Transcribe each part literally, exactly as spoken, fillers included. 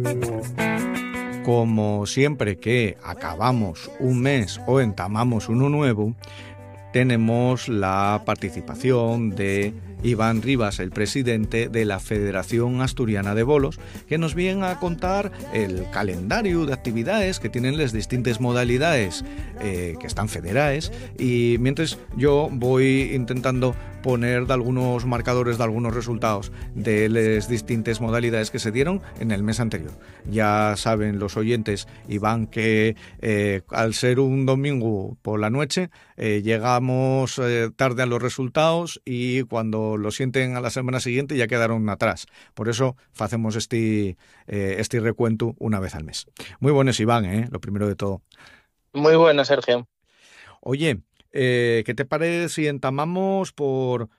Como siempre que acabamos un mes o entamamos uno nuevo, tenemos la participación de Iván Rivas, el presidente de la Federación Asturiana de Bolos, que nos viene a contar el calendario de actividades que tienen las distintas modalidades eh, que están federadas, y mientras yo voy intentando poner de algunos marcadores de algunos resultados de las distintas modalidades que se dieron en el mes anterior. Ya saben los oyentes, Iván, que eh, al ser un domingo por la noche eh, llegamos eh, tarde a los resultados, y cuando lo sienten a la semana siguiente ya quedaron atrás. Por eso hacemos este, eh, este recuento una vez al mes. Muy buenas, Iván, ¿eh? Lo primero de todo. Muy buenas, Sergio. Oye, eh, ¿qué te parece si entamamos por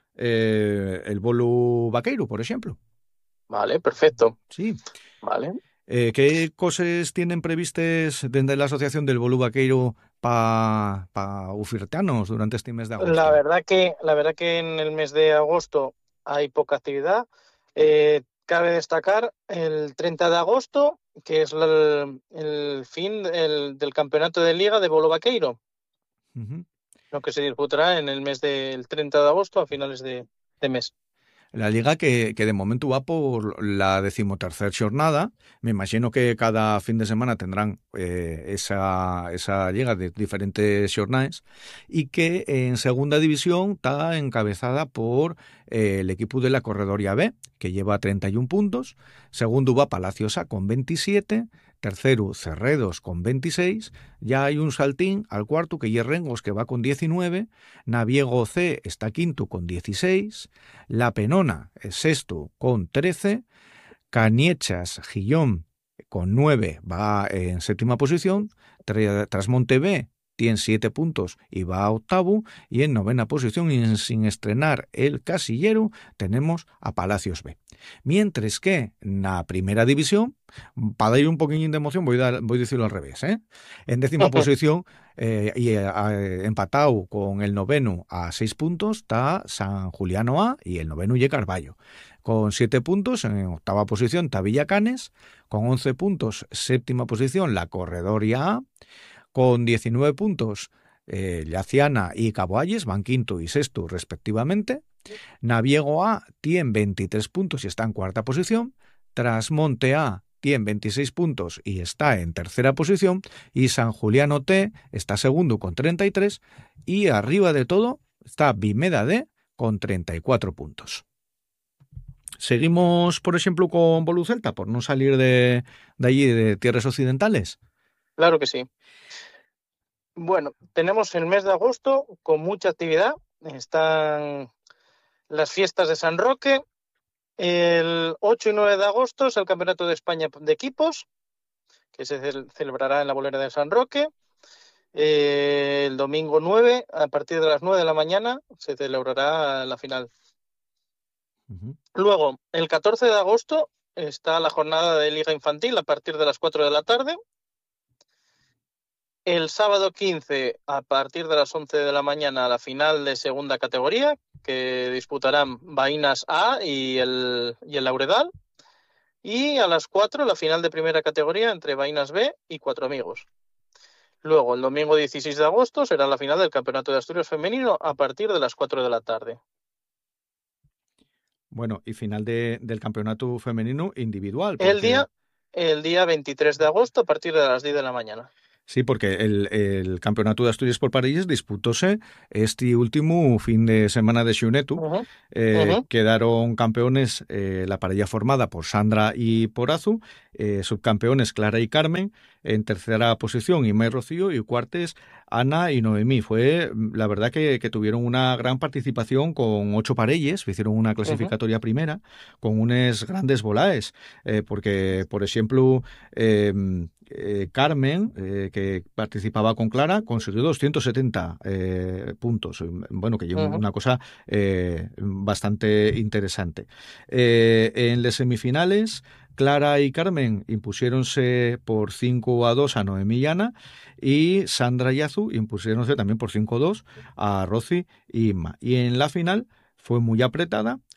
eh, el bolo vaqueiro, por ejemplo? Vale, perfecto. Sí. Vale. Eh, ¿Qué cosas tienen previstas desde la Asociación del Bolo Vaqueiro para pa ufirtanos durante este mes de agosto? La verdad que, la verdad que en el mes de agosto hay poca actividad. Eh, cabe destacar el treinta de agosto, que es el, el fin el, del campeonato de liga de bolo vaqueiro, Uh-huh. lo que se disputará en el mes del treinta de agosto a finales de, de mes. La liga que, que de momento va por la decimotercera jornada. Me imagino que cada fin de semana tendrán eh, esa, esa liga de diferentes jornadas, y que en segunda división está encabezada por eh, el equipo de la Corredoria B, que lleva treinta y un puntos. Segundo va Palacios A con veintisiete. Tercero, Cerredos con veintiséis. Ya hay un saltín al cuarto, que es Rengos, que va con diecinueve. Naviego C está quinto con dieciséis. La Penona es sexto con trece. Caniechas Gillón con nueve va en séptima posición. Trasmonte B tiene siete puntos y va a octavo. Y en novena posición, y sin estrenar el casillero, tenemos a Palacios B. Mientras que en la primera división, para dar un poquillín de emoción, voy a, dar, voy a decirlo al revés, ¿eh? En décima posición, eh, y eh, empatado con el noveno a seis puntos, está San Juliano A, y el noveno y Carballo. Con siete puntos, en octava posición está Villacanes. Con once puntos, séptima posición, la Corredoria A. Con diecinueve puntos, eh, Llaciana y Caboalles van quinto y sexto respectivamente. Naviego A tiene veintitrés puntos y está en cuarta posición. Trasmonte A tiene veintiséis puntos y está en tercera posición. Y San Juliano T está segundo con treinta y tres. Y arriba de todo está Vimeda D con treinta y cuatro puntos. Seguimos, por ejemplo, con Bolu Celta, por no salir de, de allí, de tierras occidentales. Claro que sí. Bueno, tenemos el mes de agosto con mucha actividad. Están las fiestas de San Roque. El ocho y nueve de agosto es el Campeonato de España de Equipos, que se celebrará en la Bolera de San Roque. Eh, el domingo nueve, a partir de las nueve de la mañana, se celebrará la final. Uh-huh. Luego, el catorce de agosto está la jornada de Liga Infantil a partir de las cuatro de la tarde. El sábado quince, a partir de las once de la mañana, la final de segunda categoría, que disputarán Vainas A y el, y el Lauredal. Y a las cuatro, la final de primera categoría entre Vainas B y Cuatro Amigos. Luego, el domingo dieciséis de agosto, será la final del Campeonato de Asturias Femenino a partir de las cuatro de la tarde. Bueno, y final de, del Campeonato Femenino individual. Porque... El día, el día veintitrés de agosto a partir de las diez de la mañana. Sí, porque el, el Campeonato de Asturias por Parelles disputóse este último fin de semana de Xunetu. Uh-huh. Eh, uh-huh. Quedaron campeones eh, la parella formada por Sandra y por Azu, eh, subcampeones Clara y Carmen, en tercera posición Ima y Rocío, y cuartes Ana y Noemí. Fue, la verdad, que, que tuvieron una gran participación con ocho parelles, hicieron una clasificatoria uh-huh. primera, con unos grandes volaes, eh, porque, por ejemplo, eh, eh, Carmen, eh, que participaba con Clara, consiguió doscientos setenta eh, puntos. Bueno, que lleva uh-huh. una cosa eh, bastante interesante. Eh, en las semifinales, Clara y Carmen impusiéronse por cinco a dos a Noemí y Ana, y Sandra y Azu impusiéronse también por cinco a dos a Rosy y Inma. Y en la final fue muy apretada,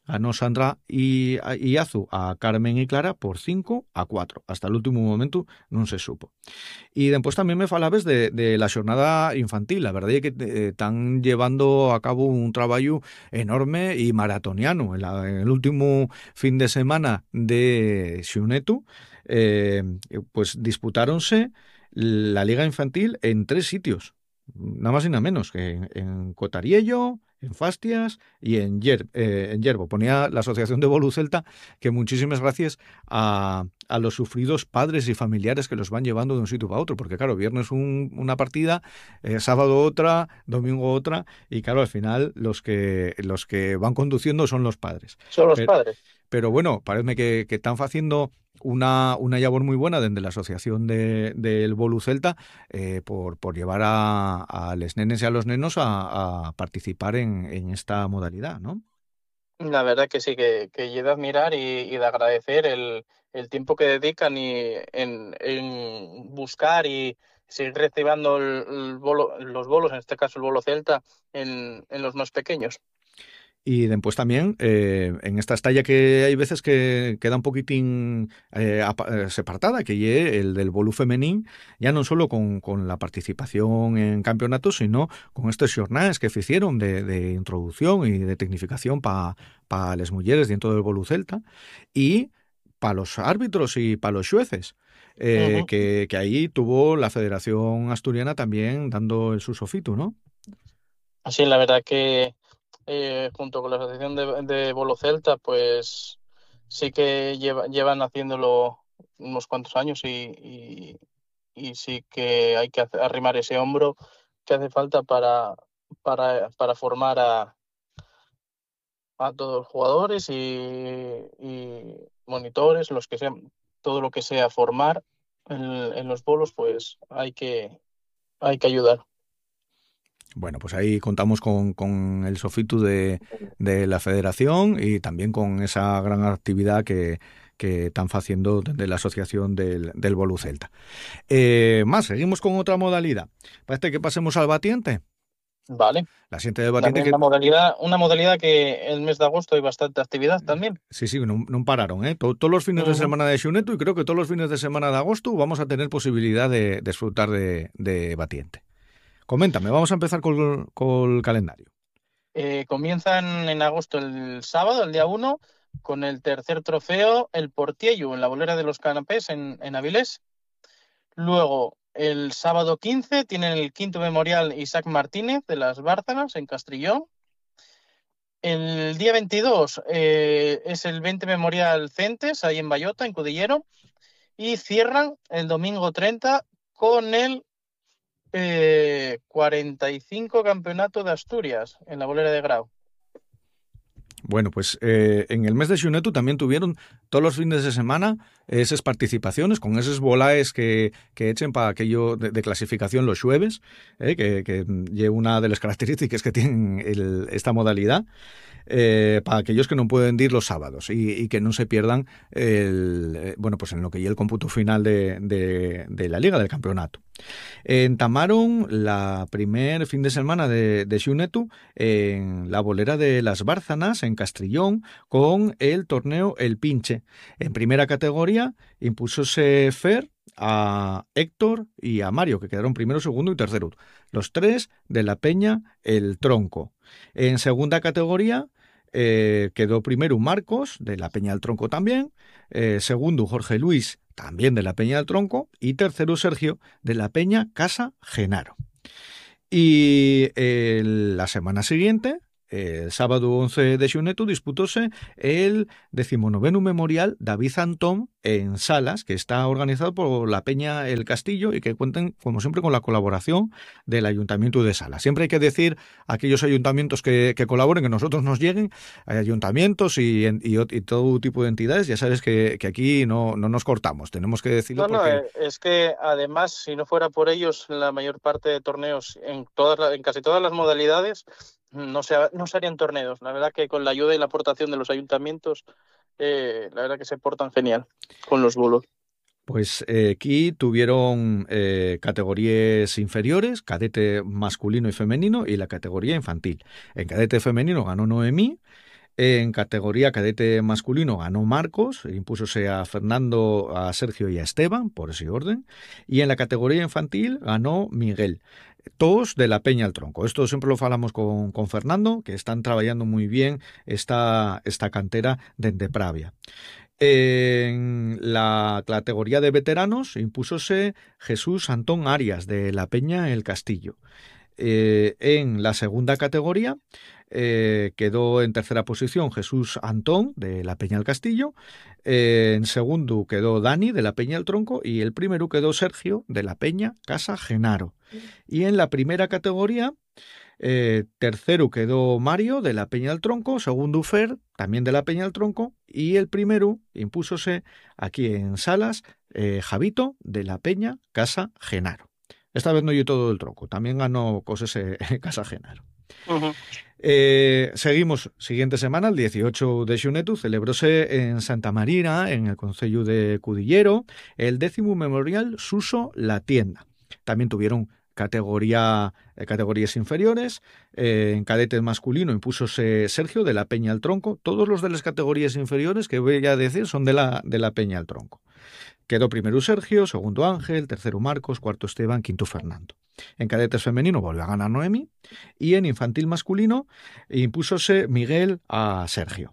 ganó Sandra y, y Azu a Carmen y Clara por cinco a cuatro. Hasta el último momento no se supo. Y después también me falabes de, de la jornada infantil. La verdad es que eh, están llevando a cabo un trabajo enorme y maratoniano. En, la, en el último fin de semana de Xunetu, eh, pues disputáronse la liga infantil en tres sitios. Nada más y nada menos que en, en Cotariello, en Fastias y en, Yer, eh, en Yerbo. Ponía la Asociación de Bolu Celta que muchísimas gracias a, a los sufridos padres y familiares que los van llevando de un sitio para otro, porque claro, viernes un, una partida, eh, sábado otra, domingo otra, y claro, al final los que, los que van conduciendo son los padres. Son los Pero, padres. pero bueno, parece que, que están haciendo una, una labor muy buena desde la Asociación del de, de Bolu Celta eh, por, por llevar a, a los nenes y a los nenos a, a participar en, en esta modalidad, ¿no? La verdad que sí, que, que llega a admirar y, y de agradecer el, el tiempo que dedican y en, en buscar y seguir recibiendo el, el bolo, los bolos, en este caso el bolo celta, en, en los más pequeños. Y después también, eh, en esta estalla que hay veces que queda un poquitín eh, separada, que ye el del bolu femenín, ya no solo con, con la participación en campeonatos, sino con estos jornades que hicieron de, de introducción y de tecnificación para pa las mujeres dentro del bolu celta y para los árbitros y para los jueces. Eh, uh-huh. que, que ahí tuvo la Federación Asturiana también dando el su sofito, ¿no? Así, la verdad que Eh, junto con la Asociación de, de Bolo Celta, pues sí que lleva, llevan haciéndolo unos cuantos años y, y, y sí que hay que hacer, arrimar ese hombro que hace falta para, para, para formar a, a todos los jugadores y, y monitores, los que sean, todo lo que sea formar en, en los bolos, pues hay que, hay que ayudar. Bueno, pues ahí contamos con, con el sofitu de, de la federación y también con esa gran actividad que, que están haciendo desde la asociación del, del Bolu Celta. Eh, más, seguimos con otra modalidad. Parece que pasemos al batiente. Vale. La siguiente del batiente una, que... modalidad, una modalidad que el mes de agosto hay bastante actividad también. Sí, sí, no, no pararon, ¿eh? Todos los fines uh-huh. de semana de Xunetu y creo que todos los fines de semana de agosto vamos a tener posibilidad de, de disfrutar de, de batiente. Coméntame, vamos a empezar con, con el calendario. Eh, comienzan en agosto el sábado, el día uno, con el tercer trofeo, el Portiello, en la bolera de los canapés en, en Avilés. Luego, el sábado quince, tienen el quinto memorial Isaac Martínez de las Bárcenas en Castrillón. El día veintidós eh, es el veinte memorial Centes, ahí en Bayota, en Cudillero. Y cierran el domingo treinta con el Eh, cuarenta y cinco campeonato de Asturias en la bolera de Grau. Bueno, pues eh, en el mes de Xunetu también tuvieron todos los fines de semana esas participaciones con esos volaes que, que echen para aquello de, de clasificación los jueves, eh, que, que lleva una de las características que tienen el, esta modalidad. Eh, para aquellos que no pueden ir los sábados y, y que no se pierdan el, eh, bueno, pues en lo que ya el cómputo final de, de, de la liga, del campeonato. Entamaron la primer fin de semana de, de Xunetu en la bolera de las Bárcenas en Castrillón con el torneo El Pinche. En primera categoría impusóse Fer a Héctor y a Mario, que quedaron primero, segundo y tercero. Los tres de la Peña El Tronco. En segunda categoría eh, quedó primero Marcos, de la Peña del Tronco también, eh, segundo Jorge Luis, también de la Peña del Tronco, y tercero Sergio, de la Peña Casa Genaro. Y eh, la semana siguiente, el sábado once de Xunetu, disputóse el decimonoveno memorial David Antón en Salas, que está organizado por la Peña El Castillo y que cuenten, como siempre, con la colaboración del Ayuntamiento de Salas. Siempre hay que decir a aquellos ayuntamientos que, que colaboren, que nosotros nos lleguen, hay ayuntamientos y, y, y todo tipo de entidades, ya sabes que, que aquí no, no nos cortamos, tenemos que decirlo. No, porque... no, es que además, si no fuera por ellos, la mayor parte de torneos, en, todas, en casi todas las modalidades, no se, no se harían torneos. La verdad que con la ayuda y la aportación de los ayuntamientos, eh, la verdad que se portan genial con los bolos. Pues eh, aquí tuvieron eh, categorías inferiores, cadete masculino y femenino, y la categoría infantil. En cadete femenino ganó Noemí, En categoría cadete masculino ganó Marcos, impúsose a Fernando, a Sergio y a Esteban, por ese orden. Y en la categoría infantil ganó Miguel. Todos de la Peña al Tronco. Esto siempre lo falamos con, con Fernando, que están trabajando muy bien esta, esta cantera dende Pravia. En la categoría de veteranos impúsose Jesús Antón Arias de la Peña El Castillo. Eh, en la segunda categoría eh, quedó en tercera posición Jesús Antón de la Peña El Castillo, eh, en segundo quedó Dani de la Peña El Tronco y el primero quedó Sergio de la Peña Casa Genaro. Y en la primera categoría eh, tercero quedó Mario de la Peña del Tronco, segundo Fer, también de la Peña del Tronco, y el primero impúsose aquí en Salas, eh, Javito de la Peña Casa Genaro. Esta vez no yo todo el Tronco, también ganó cosas eh, Casa Genaro. Uh-huh. Eh, seguimos, siguiente semana, el dieciocho de xunetu, celebróse en Santa Marina, en el concello de Cudillero, el décimo memorial Suso La Tienda. También tuvieron categoría, eh, categorías inferiores. Eh, en cadete masculino impúsose Sergio de la Peña al Tronco. Todos los de las categorías inferiores que voy a decir son de la, de la Peña al Tronco. Quedó primero Sergio, segundo Ángel, tercero Marcos, cuarto Esteban, quinto Fernando. En cadetes femenino volvió a ganar Noemi y en infantil masculino impúsose Miguel a Sergio.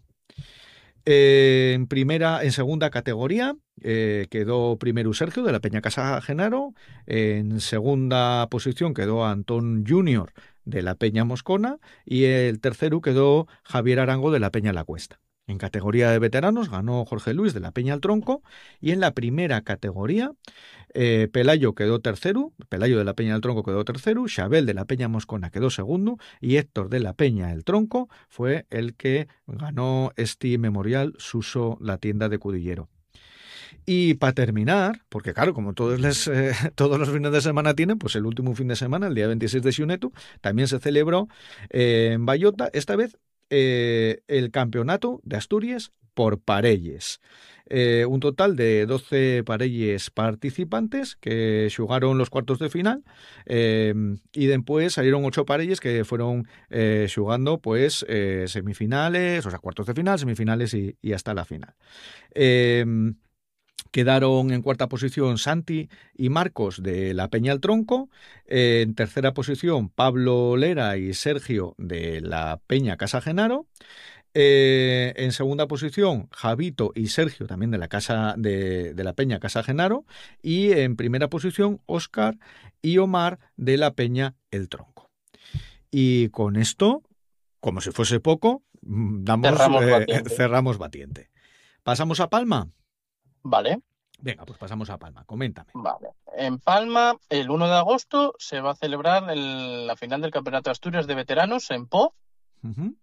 Eh, en primera, en segunda categoría eh, quedó primero Sergio de la Peña Casa Genaro. En segunda posición quedó Antón Junior de la Peña Moscona y el tercero quedó Javier Arango de la Peña La Cuesta. En categoría de veteranos ganó Jorge Luis de la Peña al Tronco y en la primera categoría eh, Pelayo quedó tercero, Pelayo de la Peña del Tronco quedó tercero, Xabel de la Peña Moscona quedó segundo y Héctor de la Peña el Tronco fue el que ganó este memorial Suso La Tienda de Cudillero. Y para terminar, porque claro, como todos, les, eh, todos los fines de semana tienen, pues el último fin de semana, el día veintiséis de xunetu, también se celebró eh, en Bayota, esta vez eh, el campeonato de Asturias por parelles. Eh, un total de doce parelles participantes que xugaron los cuartos de final eh, y después salieron ocho parelles que fueron eh, xugando pues eh, semifinales, o sea, cuartos de final, semifinales y, y hasta la final. Eh, Quedaron en cuarta posición Santi y Marcos de la Peña al Tronco, eh, en tercera posición Pablo Lera y Sergio de la Peña Casa Genaro, eh, en segunda posición Javito y Sergio también de la casa de, de la Peña Casa Genaro y en primera posición Óscar y Omar de la Peña El Tronco. Y con esto, como si fuese poco, damos, cerramos, eh, batiente. cerramos batiente. ¿Pasamos a Palma? Vale. Venga, pues pasamos a Palma. Coméntame. Vale. En Palma, el uno de agosto, se va a celebrar el, la final del Campeonato de Asturias de Veteranos en Po. Uh-huh.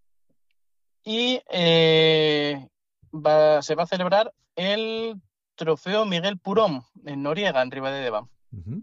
Y eh, va, se va a celebrar el Trofeo Miguel Purón en Noriega, en Ribadedeva. Uh-huh.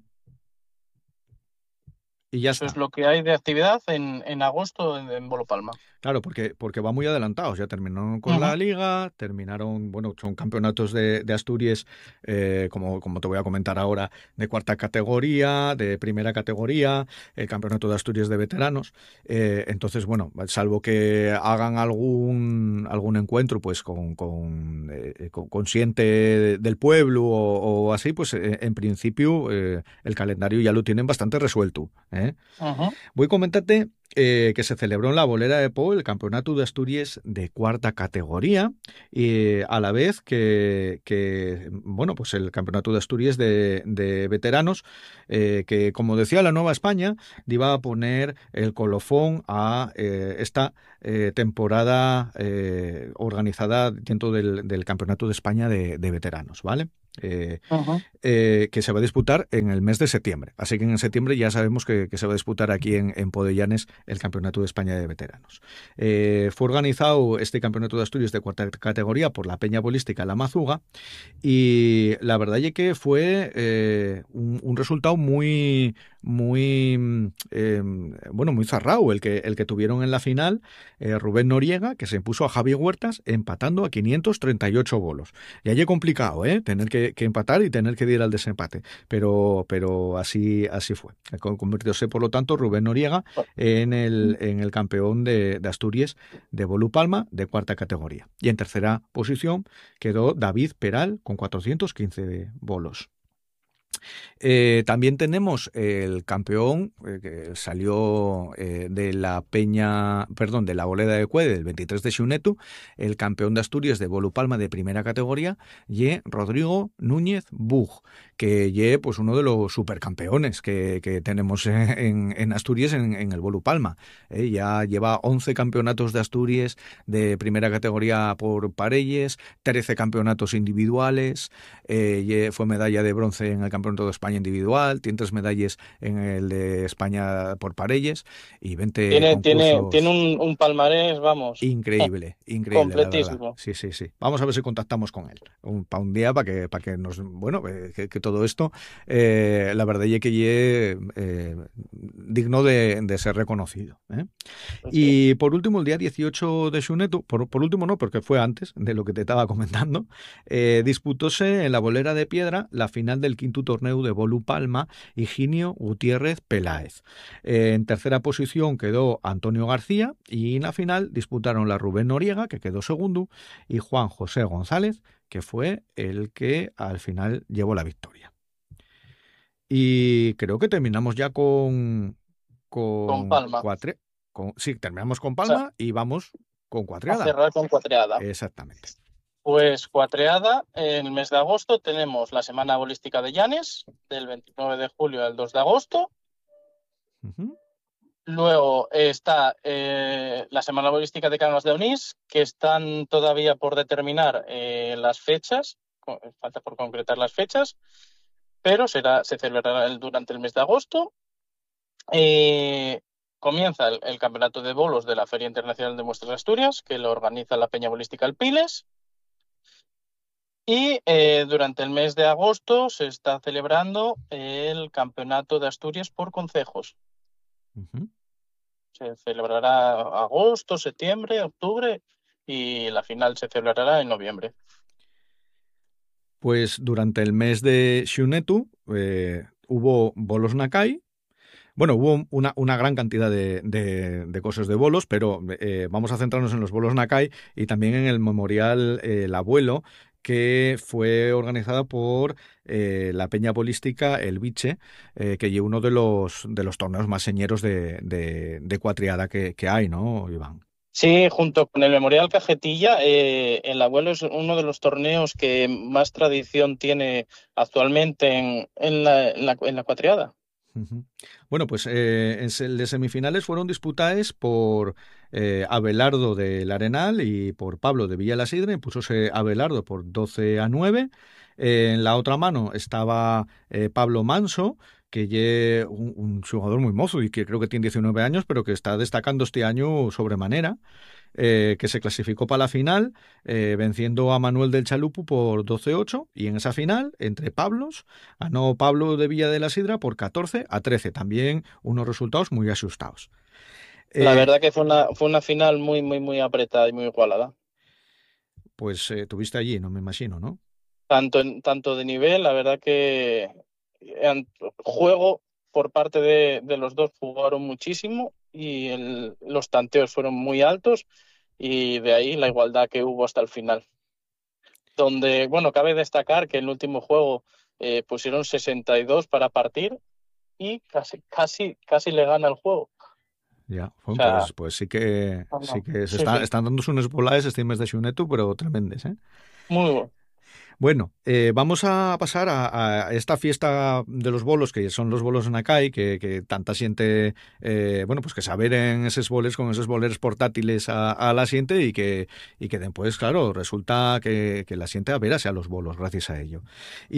Y ya Eso está. es lo que hay de actividad en, en agosto en, en Bolo Palma. Claro, porque, porque va muy adelantados. Ya terminaron con uh-huh. la liga, terminaron, bueno, son campeonatos de, de Asturias, eh, como, como te voy a comentar ahora, de cuarta categoría, de primera categoría, el campeonato de Asturias de veteranos. Eh, entonces, bueno, salvo que hagan algún, algún encuentro pues con, con, eh, con, con siente del pueblo o, o así, pues eh, en principio eh, el calendario ya lo tienen bastante resuelto. ¿eh? Uh-huh. Voy a comentarte eh, que se celebró en la Bolera de Po el Campeonato de Asturias de cuarta categoría y a la vez que, que bueno, pues el Campeonato de Asturias de, de veteranos eh, que, como decía la Nueva España, iba a poner el colofón a eh, esta eh, temporada eh, organizada dentro del, del Campeonato de España de, de veteranos, ¿vale? Eh, uh-huh. eh, que se va a disputar en el mes de septiembre. Así que en septiembre ya sabemos que, que se va a disputar aquí en, en Podellanes el Campeonato de España de Veteranos. Eh, fue organizado este Campeonato de Asturias de cuarta categoría por la Peña Bolística La Mazuga y la verdad es que fue eh, un, un resultado muy, muy eh, bueno, muy zarrao el que, el que tuvieron en la final eh, Rubén Noriega, que se impuso a Javi Huertas empatando a quinientos treinta y ocho bolos. Y allí complicado, ¿eh? Tener que, que empatar y tener que ir al desempate. Pero, pero así, así fue. Convirtióse, por lo tanto, Rubén Noriega en el, en el campeón de, de Asturias de Bolu Palma de cuarta categoría. Y en tercera posición quedó David Peral con cuatrocientos quince bolos. Eh, también tenemos el campeón eh, que salió eh, de la Peña, perdón, de la Boleda de Cuede del veintitrés de Xunetu, el campeón de Asturias de Bolu Palma de primera categoría, y Rodrigo Núñez Bug, que ye pues uno de los supercampeones que, que tenemos en, en Asturias en, en el Bolu Palma. Eh, ya lleva once campeonatos de Asturias de primera categoría por parelles, trece campeonatos individuales, eh, fue medalla de bronce en el campeonato de España individual, tiene tres medallas en el de España por parelles y veinte tiene, concursos. Tiene, tiene un, un palmarés, vamos. Increíble, increíble, la verdad. Sí, sí, sí. Vamos a ver si contactamos con él un, para un día para que, para que nos, bueno, que, que todo esto, eh, la verdad es que ye eh, digno de, de ser reconocido. ¿eh? Pues y sí. Por último, el día dieciocho de Xunetu, por, por último no, porque fue antes de lo que te estaba comentando, eh, disputóse en la Bolera de Piedra la final del quinto torneo de Bolu Palma, Higinio Gutiérrez Peláez. Eh, en tercera posición quedó Antonio García y en la final disputaron la Rubén Noriega, que quedó segundo, y Juan José González, que fue el que al final llevó la victoria. Y creo que terminamos ya con... Con, con Palma. Cuatre, con, sí, terminamos con Palma, o sea, y vamos con Cuatreada. A cerrar con Cuatreada. Exactamente. Pues Cuatreada, en el mes de agosto tenemos la Semana Bolística de Llanes, del veintinueve de julio al dos de agosto. Uh-huh. Luego está eh, la Semana Bolística de Cangas de Onís, que están todavía por determinar eh, las fechas, falta por concretar las fechas, pero será, se celebrará durante el mes de agosto. Eh, comienza el, el Campeonato de Bolos de la Feria Internacional de Muestras de Asturias, que lo organiza la Peña Bolística Alpiles. Y eh, durante el mes de agosto se está celebrando el Campeonato de Asturias por concejos. Uh-huh. Se celebrará agosto, septiembre, octubre y la final se celebrará en noviembre. Pues durante el mes de Xunetu eh, hubo bolos Nakai. Bueno, hubo una, una gran cantidad de, de, de cosas de bolos, pero eh, vamos a centrarnos en los bolos Nakai y también en el memorial eh, El Abuelo, que fue organizada por eh, la Peña Bolística El Biche, eh, que es uno de los, de los torneos más señeros de, de, de cuatriada que, que hay, ¿no, Iván? Sí, junto con el Memorial Cajetilla, eh, el Abuelo es uno de los torneos que más tradición tiene actualmente en, en, la, en, la, en la cuatriada. Bueno, pues eh, en el de semifinales fueron disputadas por eh, Abelardo del Arenal y por Pablo de Villa la Sidra. Impusóse Abelardo por doce a nueve. Eh, en la otra mano estaba eh, Pablo Manso, que es un, un jugador muy mozo y que creo que tiene diecinueve años, pero que está destacando este año sobremanera. Eh, que se clasificó para la final eh, venciendo a Manuel del Chalupu por doce a ocho, y en esa final, entre Pablos, ganó Pablo de Villa de la Sidra por catorce a trece, también unos resultados muy asustados. La eh, verdad que fue una, fue una final muy, muy, muy apretada y muy igualada. Pues eh, tuviste allí, no me imagino, ¿no? Tanto, tanto de nivel, la verdad que en juego por parte de, de los dos jugaron muchísimo y el, los tanteos fueron muy altos y de ahí la igualdad que hubo hasta el final. Donde, bueno, cabe destacar que en el último juego eh, pusieron sesenta y dos para partir y casi, casi, casi le gana el juego. Ya, bueno, o sea, pues, pues sí que, no, sí que se sí, está, sí. están dando unos volaes este mes de Xunetu, pero tremendes, ¿eh? Muy bueno. Bueno, eh, vamos a pasar a, a esta fiesta de los bolos, que son los bolos Nakai, que, que tanta siente, eh, bueno, pues que saber en esos boles con esos boleros portátiles a, a la siente y que, y que después, claro, resulta que, que la siente a verase a los bolos gracias a ello.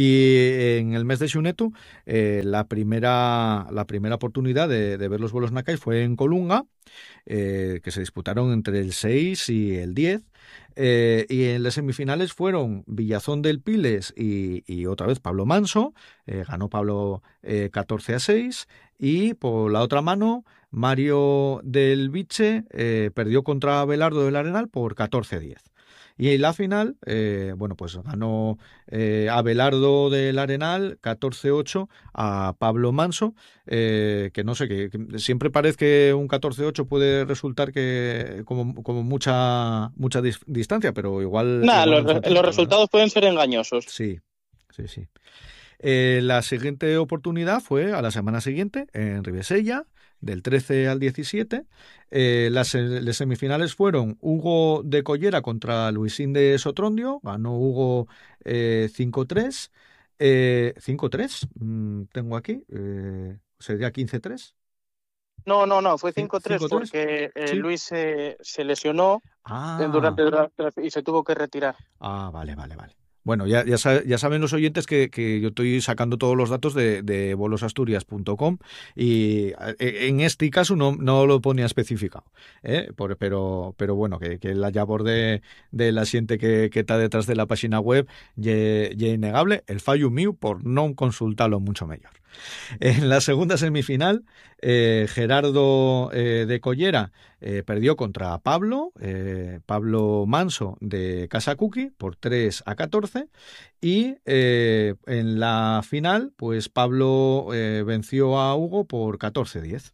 Y en el mes de Xunetu, eh, la primera la primera oportunidad de, de ver los bolos Nakai fue en Colunga, eh, que se disputaron entre el seis y el diez. Eh, y en las semifinales fueron Villazón del Piles y, y otra vez Pablo Manso. Eh, ganó Pablo eh, catorce a seis. Y por la otra mano, Mario del Viche eh, perdió contra Abelardo del Arenal por catorce a diez. Y en la final, eh, bueno, pues ganó eh, Abelardo del Arenal catorce ocho a Pablo Manso, eh, que no sé, que, que siempre parece que un catorce ocho puede resultar que como, como mucha mucha dis- distancia, pero igual, Nada, igual los, no fue re- los tanto, ¿verdad? resultados pueden ser engañosos. Sí, sí, sí. Eh, la siguiente oportunidad fue a la semana siguiente en Ribesella, del trece al diecisiete. Eh, las, eh, las semifinales fueron Hugo de Collera contra Luisín de Sotrondio. Ganó Hugo eh, cinco tres. Eh, cinco tres, mm, tengo aquí. Eh, sería quince tres. No, no, no, fue Cin- cinco tres cinco tres. porque eh, Sí. Luis se se lesionó eh, Ah, durante, durante- y se tuvo que retirar. Ah, vale, vale, vale. Bueno, ya, ya, sa- ya saben los oyentes que, que yo estoy sacando todos los datos de, de bolosasturias punto com y eh, en este caso no, no lo ponía especificado, ¿eh? Por- pero, pero bueno, que, que la labor de, de la gente que, que está detrás de la página web ye, ye innegable, el fallo mío por no consultarlo mucho mejor. En la segunda semifinal, eh, Gerardo eh, de Collera eh, perdió contra Pablo, eh, Pablo Manso de Casa Cookie por tres a catorce. Y eh, en la final, pues Pablo eh, venció a Hugo por catorce a diez.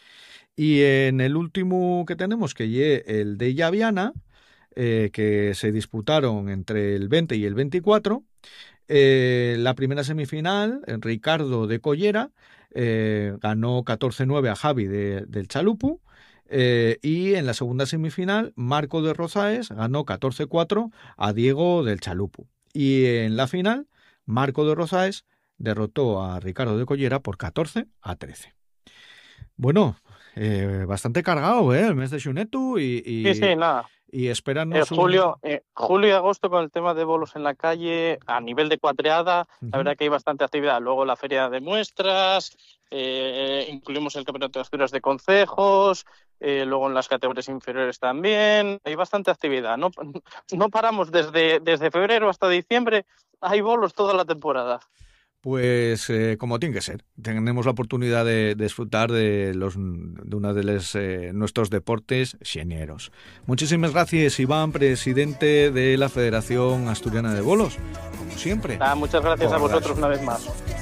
Y en el último que tenemos, que ye el de Llaviana, eh, que se disputaron entre el veinte y el veinticuatro. Eh, la primera semifinal, Ricardo de Collera eh, ganó catorce nueve a Javi de, del Chalupu. Eh, y en la segunda semifinal, Marco de Rozaes ganó catorce cuatro a Diego del Chalupu. Y en la final, Marco de Rozaes derrotó a Ricardo de Collera por catorce a trece. Bueno, eh, bastante cargado, ¿eh? El mes de Xunetu y, Sí, sí, y, nada. y Eh, espéranos un... julio, eh, julio y agosto con el tema de bolos en la calle, a nivel de cuadreada, la Ujú. verdad que hay bastante actividad. Luego la feria de muestras, eh, incluimos el campeonato de Asturias de concejos, eh, luego en las categorías inferiores también, hay bastante actividad. No, no paramos desde, desde febrero hasta diciembre, hay bolos toda la temporada. Pues eh, como tiene que ser. Tenemos la oportunidad de, de disfrutar de los de uno de los, eh, nuestros deportes xeñeros. Muchísimas gracias, Iván, presidente de la Federación Asturiana de Bolos. Como siempre. Ah, muchas gracias a Por vosotros las- una vez más.